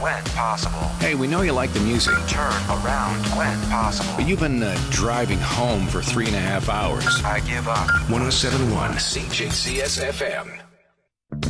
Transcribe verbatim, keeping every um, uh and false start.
when possible. Hey, we know you like the music. Turn around when possible. But you've been uh, driving home for three and a half hours. I give up. one oh seven point one C J C S F M.